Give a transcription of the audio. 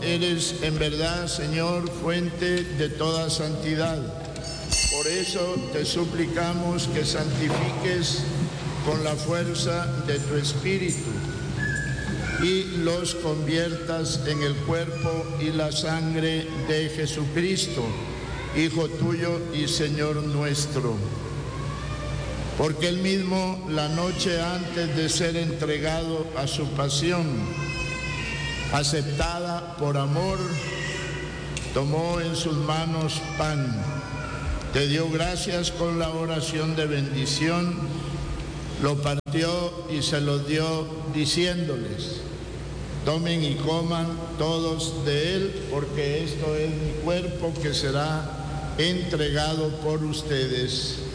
eres en verdad, Señor, fuente de toda santidad. Por eso te suplicamos que santifiques con la fuerza de tu Espíritu y los conviertas en el cuerpo y la sangre de Jesucristo, Hijo tuyo y Señor nuestro. Porque él mismo, la noche antes de ser entregado a su pasión, aceptada por amor, tomó en sus manos pan, te dio gracias con la oración de bendición, lo partió y se lo dio diciéndoles: tomen y coman todos de él, porque esto es mi cuerpo que será entregado por ustedes.